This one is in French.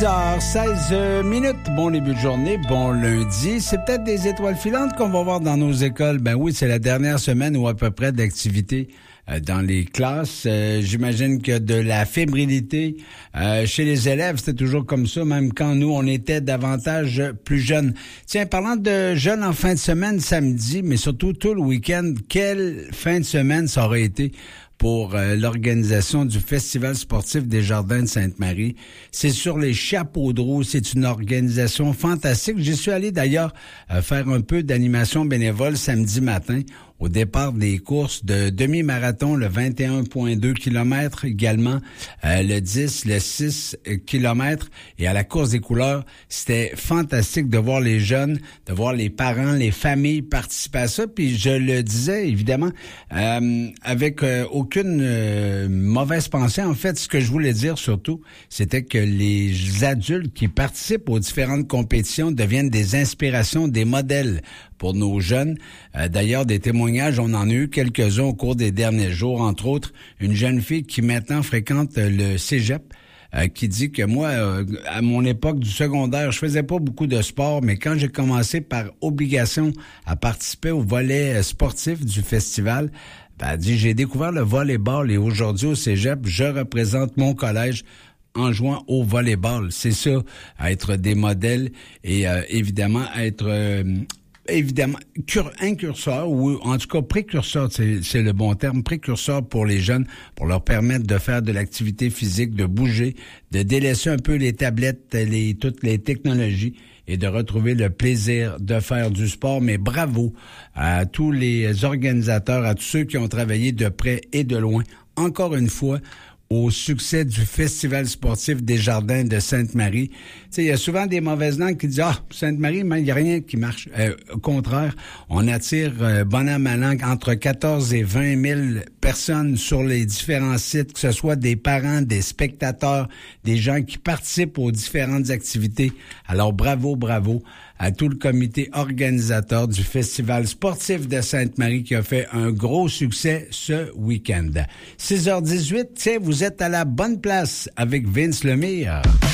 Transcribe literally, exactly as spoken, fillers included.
six heures seize minutes. Bon début de journée, bon lundi. C'est peut-être des étoiles filantes qu'on va voir dans nos écoles. Ben oui, c'est la dernière semaine ou à peu près d'activité euh, dans les classes. Euh, j'imagine que de la fébrilité euh, chez les élèves, c'était toujours comme ça, même quand nous, on était davantage plus jeunes. Tiens, parlant de jeunes en fin de semaine, samedi, mais surtout tout le week-end, quelle fin de semaine ça aurait été pour euh, l'organisation du Festival sportif des Jardins de Sainte-Marie. C'est sur les chapeaux de roue. C'est une organisation fantastique. J'y suis allé d'ailleurs euh, faire un peu d'animation bénévole samedi matin au départ des courses de demi-marathon, le vingt et un virgule deux kilomètres, également euh, le dix, le six kilomètres. Et à la course des couleurs, c'était fantastique de voir les jeunes, de voir les parents, les familles participer à ça. Puis je le disais, évidemment, euh, avec euh, aucune euh, mauvaise pensée. En fait, ce que je voulais dire surtout, c'était que les adultes qui participent aux différentes compétitions deviennent des inspirations, des modèles pour nos jeunes. Euh, d'ailleurs, des témoignages, on en a eu quelques-uns au cours des derniers jours, entre autres, une jeune fille qui maintenant fréquente le cégep, euh, qui dit que moi, euh, à mon époque du secondaire, je faisais pas beaucoup de sport, mais quand j'ai commencé par obligation à participer au volet sportif du festival, ben, elle dit, j'ai découvert le volleyball et aujourd'hui au cégep, je représente mon collège en jouant au volleyball. C'est ça, être des modèles et euh, évidemment être... Euh, Évidemment, cur, incurseur, ou en tout cas précurseur, c'est, c'est le bon terme, précurseur pour les jeunes, pour leur permettre de faire de l'activité physique, de bouger, de délaisser un peu les tablettes, les, toutes les technologies et de retrouver le plaisir de faire du sport. Mais bravo à tous les organisateurs, à tous ceux qui ont travaillé de près et de loin, encore une fois, au succès du Festival sportif des Jardins de Sainte-Marie. Tu sais, il y a souvent des mauvaises langues qui disent « Ah, Sainte-Marie, mais il n'y a rien qui marche. Euh, » Au contraire, on attire, euh, bon an, mal an, entre quatorze et vingt mille personnes sur les différents sites, que ce soit des parents, des spectateurs, des gens qui participent aux différentes activités. Alors, bravo, bravo à tout le comité organisateur du Festival sportif de Sainte-Marie qui a fait un gros succès ce week-end. six heures dix-huit, tiens, vous êtes à la bonne place avec Vince Lemire.